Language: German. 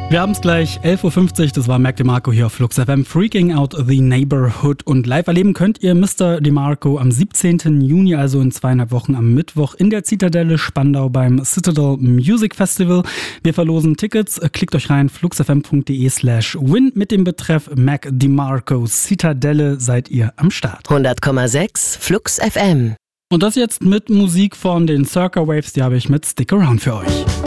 Wir haben es gleich, 11.50 Uhr, das war Mac DeMarco hier auf Flux FM, Freaking Out the Neighborhood. Und live erleben könnt ihr Mr. DeMarco am 17. Juni, also in 2,5 Wochen am Mittwoch in der Zitadelle Spandau beim Citadel Music Festival. Wir verlosen Tickets, klickt euch rein, fluxfm.de/win mit dem Betreff Mac DeMarco Zitadelle, seid ihr am Start. 100,6 Flux FM. Und das jetzt mit Musik von den Circa Waves, die habe ich mit Stick Around für euch.